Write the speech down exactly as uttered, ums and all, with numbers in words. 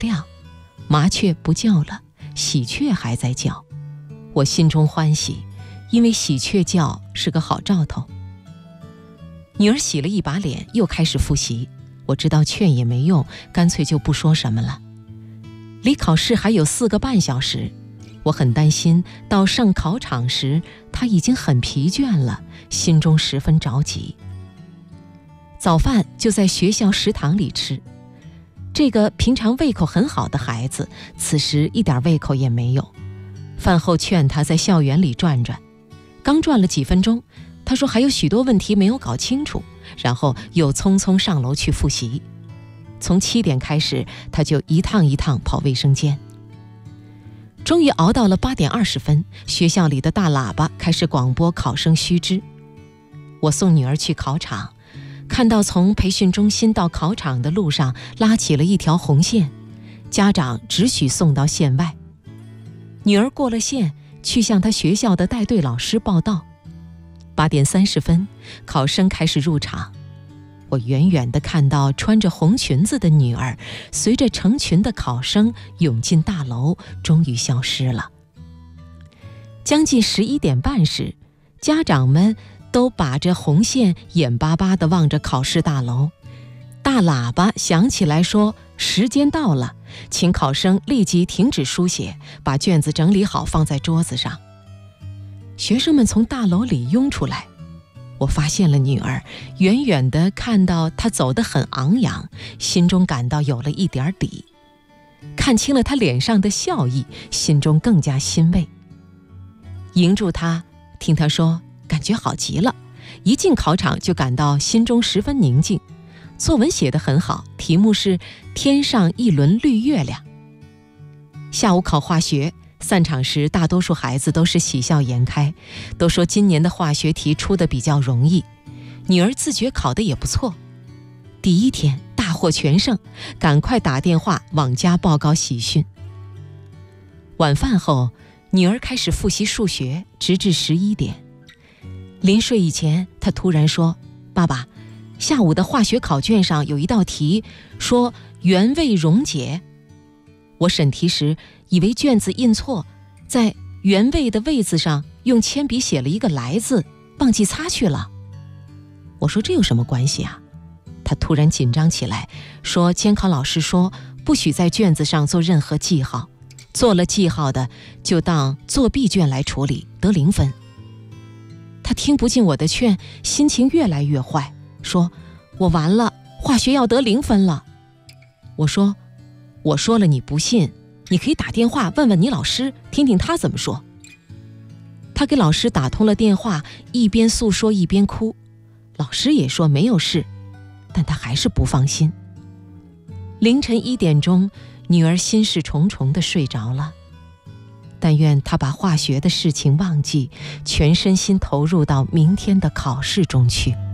亮，麻雀不叫了，喜鹊还在叫。我心中欢喜，因为喜鹊叫是个好兆头。女儿洗了一把脸，又开始复习。我知道劝也没用，干脆就不说什么了。离考试还有四个半小时，我很担心到上考场时她已经很疲倦了，心中十分着急。早饭就在学校食堂里吃，这个平常胃口很好的孩子此时一点胃口也没有。饭后劝他在校园里转转，刚转了几分钟，他说还有许多问题没有搞清楚，然后又匆匆上楼去复习。从七点开始，他就一趟一趟跑卫生间。终于熬到了八点二十分，学校里的大喇叭开始广播考生须知。我送女儿去考场，看到从培训中心到考场的路上拉起了一条红线，家长只许送到线外。女儿过了线，去向她学校的带队老师报到。八点三十分，考生开始入场。我远远地看到穿着红裙子的女儿随着成群的考生涌进大楼，终于消失了。将近十一点半时，家长们都把着红线眼巴巴地望着考试大楼。大喇叭响起来说时间到了，请考生立即停止书写，把卷子整理好放在桌子上。学生们从大楼里拥出来，我发现了女儿，远远地看到她走得很昂扬，心中感到有了一点底。看清了她脸上的笑意，心中更加欣慰。迎住她，听她说感觉好极了，一进考场就感到心中十分宁静。作文写得很好，题目是天上一轮绿月亮。下午考化学，散场时大多数孩子都是喜笑颜开，都说今年的化学题出得比较容易。女儿自觉考得也不错。第一天大获全胜，赶快打电话往家报告喜讯。晚饭后，女儿开始复习数学，直至十一点。临睡以前，她突然说：爸爸，下午的化学考卷上有一道题说原位溶解。我审题时以为卷子印错，在原位的位子上用铅笔写了一个来字，忘记擦去了。我说这有什么关系啊？他突然紧张起来，说监考老师说不许在卷子上做任何记号，做了记号的就当作弊卷来处理，得零分。他听不进我的劝，心情越来越坏，说我完了，化学要得零分了。我说我说了你不信，你可以打电话问问你老师，听听他怎么说。他给老师打通了电话，一边诉说一边哭。老师也说没有事，但他还是不放心。凌晨一点钟，女儿心事重重地睡着了。但愿她把化学的事情忘记，全身心投入到明天的考试中去。